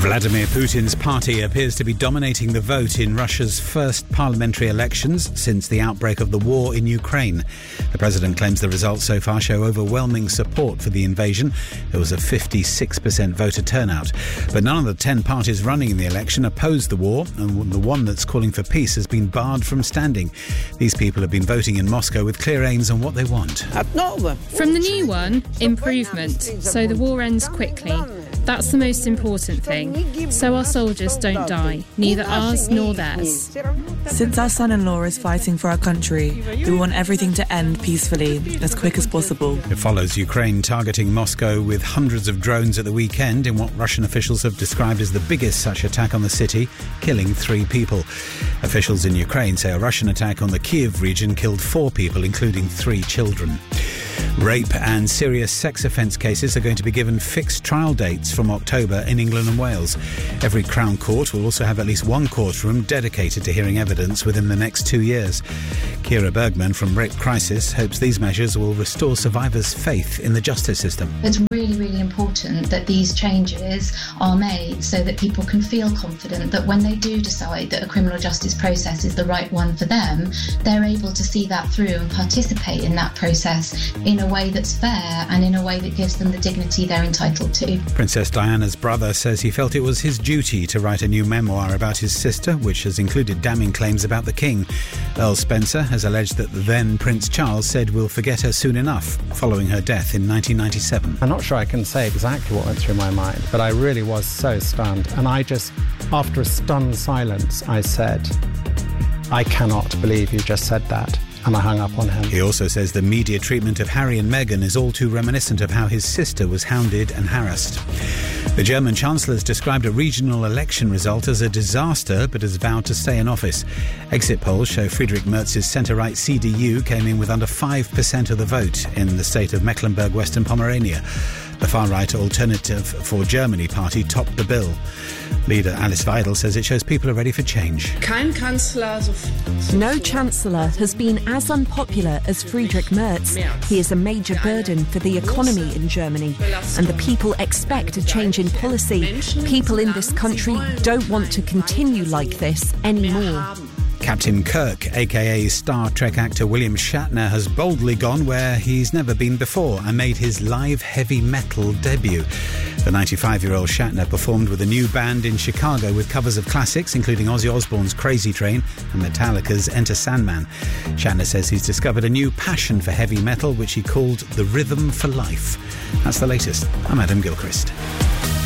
Vladimir Putin's party appears to be dominating the vote in Russia's first parliamentary elections since the outbreak of the war in Ukraine. The president claims the results so far show overwhelming support for the invasion. There was a 56% voter turnout. But none of the 10 parties running in the election oppose the war, and the one that's calling for peace has been barred from standing. These people have been voting in Moscow with clear aims on what they want. From the new one, improvement, so the war ends quickly. That's the most important thing. So our soldiers don't die, neither ours nor theirs. Since our son-in-law is fighting for our country, we want everything to end peacefully, as quick as possible. It follows Ukraine targeting Moscow with hundreds of drones at the weekend in what Russian officials have described as the biggest such attack on the city, killing 3 people. Officials in Ukraine say a Russian attack on the Kyiv region killed 4 people, including 3 children. Rape and serious sex offence cases are going to be given fixed trial dates from October in England and Wales. Every Crown Court will also have at least one courtroom dedicated to hearing evidence within the next 2 years. Kira Bergman from Rape Crisis hopes these measures will restore survivors' faith in the justice system. It's really, really important that these changes are made so that people can feel confident that when they do decide that a criminal justice process is the right one for them, they're able to see that through and participate in that process in a way that's fair and in a way that gives them the dignity they're entitled to. Princess Diana's brother says he felt it was his duty to write a new memoir about his sister, which has included damning claims about the King. Earl Spencer has alleged that then Prince Charles said we'll forget her soon enough, following her death in 1997. I'm not sure I can say exactly what went through my mind, but I really was so stunned. And I just, after a stunned silence, I said, I cannot believe you just said that. And I hung up on him. He also says the media treatment of Harry and Meghan is all too reminiscent of how his sister was hounded and harassed. The German Chancellor has described a regional election result as a disaster, but has vowed to stay in office. Exit polls show Friedrich Merz's centre-right CDU came in with under 5% of the vote in the state of Mecklenburg-Western Pomerania. The far-right Alternative for Germany party topped the bill. Leader Alice Weidel says it shows people are ready for change. No Chancellor has been as unpopular as Friedrich Merz. He is a major burden for the economy in Germany, and the people expect a change in policy. People in this country don't want to continue like this anymore. Captain Kirk, a.k.a. Star Trek actor William Shatner, has boldly gone where he's never been before and made his live heavy metal debut. The 95-year-old Shatner performed with a new band in Chicago with covers of classics, including Ozzy Osbourne's Crazy Train and Metallica's Enter Sandman. Shatner says he's discovered a new passion for heavy metal, which he called the rhythm for life. That's the latest. I'm Adam Gilchrist.